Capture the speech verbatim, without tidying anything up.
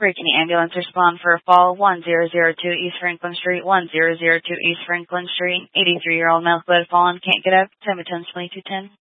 Brittany ambulance respond for a fall one zero zero two East Franklin Street, one zero zero two East Franklin Street. eighty-three-year-old male who had fallen, can't get up. ten ten twenty-two ten.